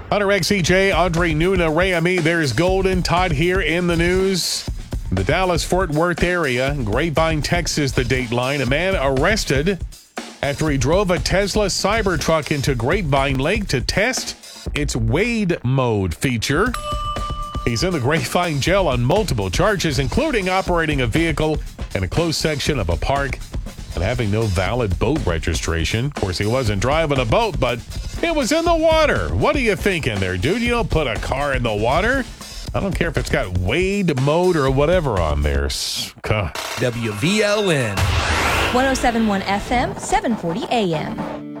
Hunter XCJ, Andre Nuna, Ray Ami, there's Golden Todd here in the news. The Dallas-Fort Worth area, Grapevine, Texas, the Dateline. A man arrested after he drove a Tesla Cybertruck into Grapevine Lake to test its Wade mode feature. He's in the Grapevine jail on multiple charges, including operating a vehicle in a closed section of a park and having no valid boat registration. Of course, he wasn't driving a boat, but it was in the water. What are you thinking there, dude? You don't put a car in the water. I don't care if it's got Wade mode or whatever on there. WVLN. 107.1 FM, 740 AM.